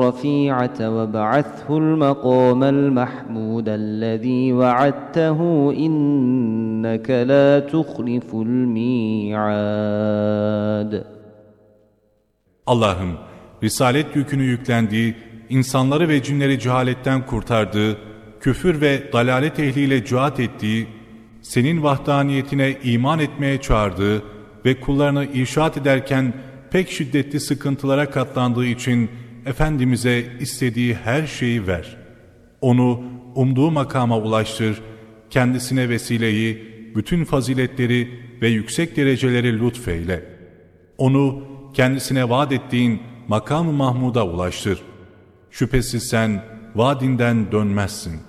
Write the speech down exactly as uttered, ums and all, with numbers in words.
الرفيعة وابعثه المقام المحمود الذي وعدته إنك لا تخلف الميعاد. Allah'ım, risalet yükünü yüklendiği, insanları ve cinleri cehaletten kurtardığı, küfür ve dalalet ehliyle cihat ettiği, senin vahdaniyetine iman etmeye çağırdığı ve kullarını irşad ederken pek şiddetli sıkıntılara katlandığı için Efendimiz'e istediği her şeyi ver. Onu umduğu makama ulaştır, kendisine vesileyi, bütün faziletleri ve yüksek dereceleri lütfeyle. Onu kendisine vaat ettiğin makam-ı Mahmud'a ulaştır. Şüphesiz sen vaadinden dönmezsin.